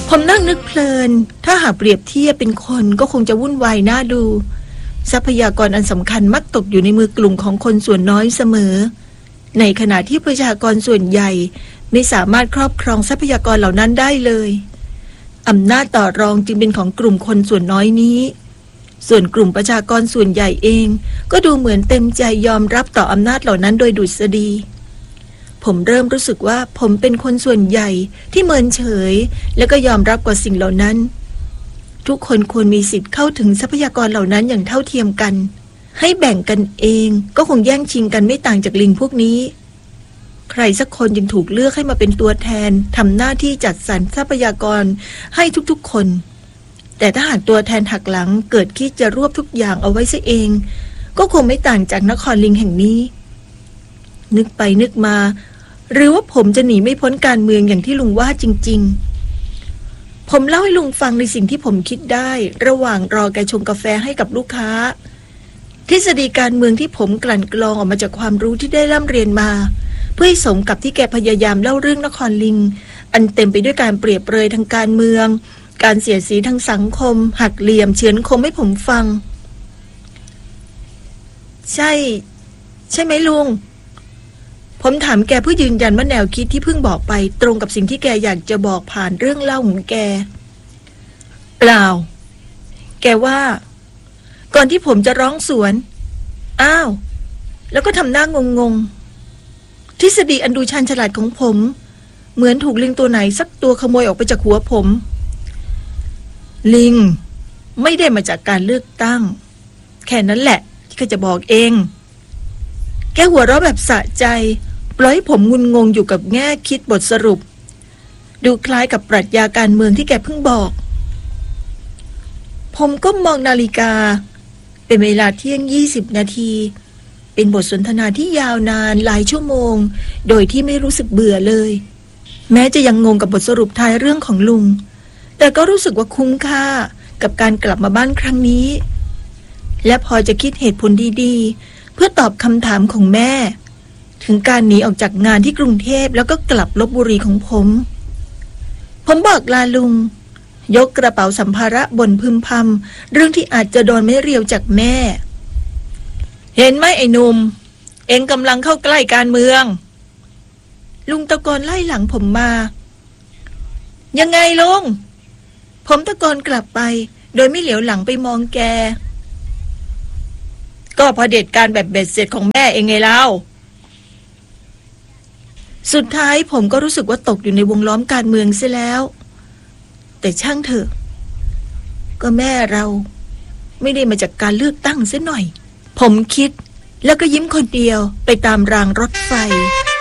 ผมนั่งนึกเพลินถ้าหากเปรียบเทียบเป็นคนก็คงจะวุ่นวายน่าดูทรัพยากรอันสำคัญมักตกอยู่ในมือกลุ่มของคนส่วนน้อยเสมอในขณะที่ประชากรส่วนใหญ่ไม่สามารถครอบครองทรัพยากรเหล่านั้นได้เลยอำนาจต่อรองจึงเป็นของกลุ่มคนส่วนน้อยนี้ส่วนกลุ่มประชากรส่วนใหญ่เองก็ดูเหมือนเต็มใจยอมรับต่ออำนาจเหล่านั้นโดยดุษฎีผมเริ่มรู้สึกว่าผมเป็นคนส่วนใหญ่ที่เมินเฉยแล้วก็ยอมรับกับสิ่งเหล่านั้นทุกคนควรมีสิทธิ์เข้าถึงทรัพยากรเหล่านั้นอย่างเท่าเทียมกันให้แบ่งกันเองก็คงแย่งชิงกันไม่ต่างจากลิงพวกนี้ใครสักคนจึงถูกเลือกให้มาเป็นตัวแทนทำหน้าที่จัดสรรทรัพยากรให้ทุกๆคนแต่ถ้าหากตัวแทนหักหลังเกิดคิดจะรวบทุกอย่างเอาไว้ซะเองก็คงไม่ต่างจากนครลิงแห่งนี้นึกไปนึกมาหรือว่าผมจะหนีไม่พ้นการเมืองอย่างที่ลุงว่าจริงๆผมเล่าให้ลุงฟังในสิ่งที่ผมคิดได้ระหว่างรอแกชงกาแฟให้กับลูกค้าทฤษฎีการเมืองที่ผมกลั่นกรองออกมาจากความรู้ที่ได้ร่ำเรียนมาเพื่อให้สมกับที่แกพยายามเล่าเรื่องนครลิงอันเต็มไปด้วยการเปรียบเปรยทางการเมืองการเสียดสีทางสังคมหักเหลี่ยมเฉือนคมให้ผมฟังใช่ไหมลุงผมถามแกเพื่อยืนยันว่าแนวคิดที่เพิ่งบอกไปตรงกับสิ่งที่แกอยากจะบอกผ่านเรื่องเล่าของแกเปล่าแกว่าก่อนที่ผมจะร้องสวนอ้าวแล้วก็ทำหน้างงทฤษฎีอันดูชาญฉลาดของผมเหมือนถูกลิงตัวไหนสักตัวขโมยออกไปจากหัวผมลิงไม่ได้มาจากการเลือกตั้งแค่นั้นแหละที่เขาจะบอกเองแกหัวเราะแบบสะใจปล่อยให้ผมงุนงงอยู่กับแง่คิดบทสรุปดูคล้ายกับปรัชญาการเมืองที่แกเพิ่งบอกผมก็มองนาฬิกาเป็นเวลาเที่ยง20 นาทีเป็นบทสนทนาที่ยาวนานหลายชั่วโมงโดยที่ไม่รู้สึกเบื่อเลยแม้จะยังงงกับบทสรุปท้ายเรื่องของลุงแต่ก็รู้สึกว่าคุ้มค่ากับการกลับมาบ้านครั้งนี้และพอจะคิดเหตุผลดีๆเพื่อตอบคำถามของแม่ถึงการหนีออกจากงานที่กรุงเทพแล้วก็กลับลพบุรีของผมบอกลาลุงยกกระเป๋าสัมภาระบ่นพึมพำเรื่องที่อาจจะโดนไม่เรียวจากแม่เห็นไหมไอ้หนุ่มเอ็งกำลังเข้าใกล้การเมืองลุงตะโกนไล่หลังผมมายังไงลุงผมตะโกนกลับไปโดยไม่เหลียวหลังไปมองแกก็เผด็จการแบบเบ็ดเสร็จของแม่เองไงเล่าสุดท้ายผมก็รู้สึกว่าตกอยู่ในวงล้อมการเมืองเสียแล้วแต่ช่างเถอะก็แม่เราไม่ได้มาจากการเลือกตั้งเสียหน่อยผมคิดแล้วก็ยิ้มคนเดียวไปตามรางรถไฟ